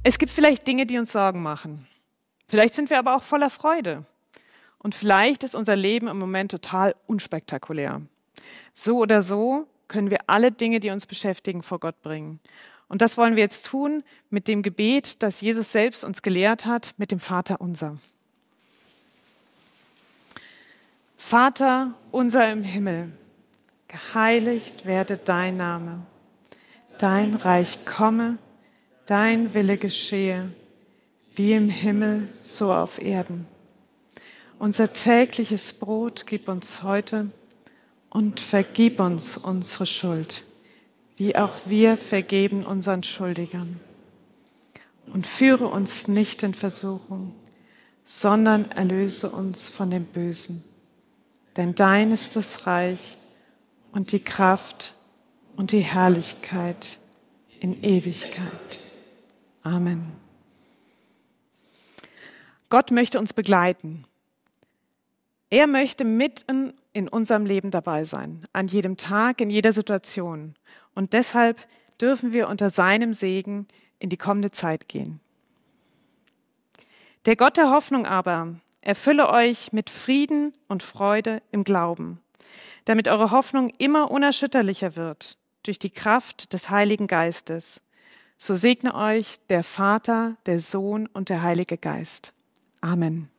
Es gibt vielleicht Dinge, die uns Sorgen machen. Vielleicht sind wir aber auch voller Freude. Und vielleicht ist unser Leben im Moment total unspektakulär. So oder so können wir alle Dinge, die uns beschäftigen, vor Gott bringen. Und das wollen wir jetzt tun mit dem Gebet, das Jesus selbst uns gelehrt hat, mit dem Vater unser. Vater unser im Himmel, geheiligt werde dein Name. Dein Reich komme, dein Wille geschehe, wie im Himmel, so auf Erden. Unser tägliches Brot gib uns heute und vergib uns unsere Schuld, wie auch wir vergeben unseren Schuldigern. Und führe uns nicht in Versuchung, sondern erlöse uns von dem Bösen. Denn dein ist das Reich und die Kraft und die Herrlichkeit in Ewigkeit. Amen. Gott möchte uns begleiten. Er möchte mitten in unserem Leben dabei sein, an jedem Tag, in jeder Situation. Und deshalb dürfen wir unter seinem Segen in die kommende Zeit gehen. Der Gott der Hoffnung aber erfülle euch mit Frieden und Freude im Glauben, damit eure Hoffnung immer unerschütterlicher wird durch die Kraft des Heiligen Geistes. So segne euch der Vater, der Sohn und der Heilige Geist. Amen.